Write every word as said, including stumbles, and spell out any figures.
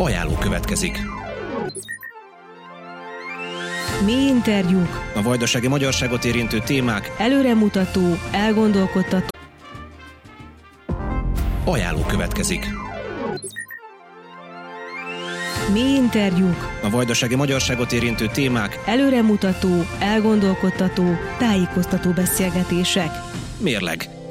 Ajánló következik. Mély interjúk, A vajdasági magyarságot érintő témák. előremutató, elgondolkodtató. Ajánló következik. Mély interjúk, A vajdasági magyarságot érintő témák. előremutató, elgondolkodtató, tájékoztató beszélgetések. Mérleg.